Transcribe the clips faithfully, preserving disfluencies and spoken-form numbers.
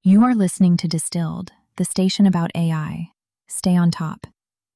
You are listening to Distilled, the station about A I. Stay on top.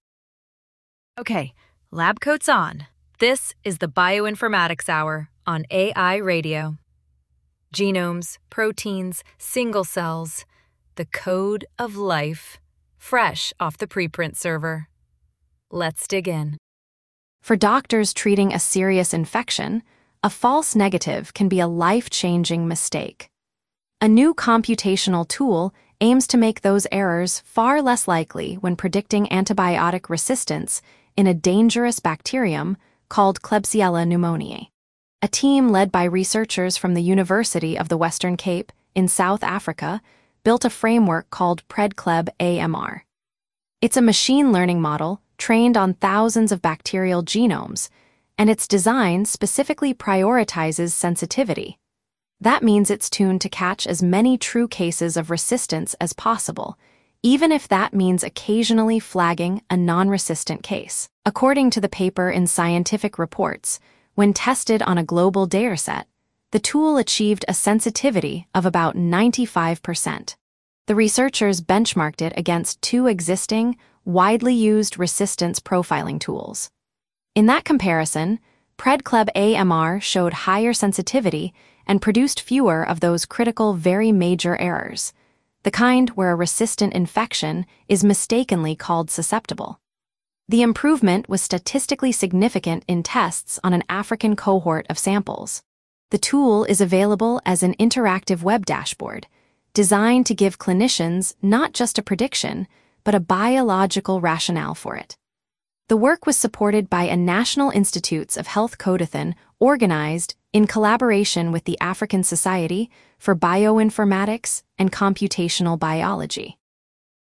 Okay, lab coat's on. This is the Bioinformatics Hour on A I Radio. Genomes, proteins, single cells, the code of life, fresh off the preprint server. Let's dig in. For doctors treating a serious infection, a false negative can be a life-changing mistake. A new computational tool aims to make those errors far less likely when predicting antibiotic resistance in a dangerous bacterium called Klebsiella pneumoniae. A team led by researchers from the University of the Western Cape in South Africa built a framework called PredCleb A M R. It's a machine learning model trained on thousands of bacterial genomes, and its design specifically prioritizes sensitivity. That means it's tuned to catch as many true cases of resistance as possible, even if that means occasionally flagging a non-resistant case. According to the paper in Scientific Reports, when tested on a global dataset, the tool achieved a sensitivity of about ninety-five percent. The researchers benchmarked it against two existing, widely used resistance profiling tools. In that comparison, PredCleb A M R showed higher sensitivity and produced fewer of those critical very major errors, the kind where a resistant infection is mistakenly called susceptible. The improvement was statistically significant in tests on an African cohort of samples. The tool is available as an interactive web dashboard, designed to give clinicians not just a prediction, but a biological rationale for it. The work was supported by a National Institutes of Health Codeathon organized in collaboration with the African Society for Bioinformatics and Computational Biology.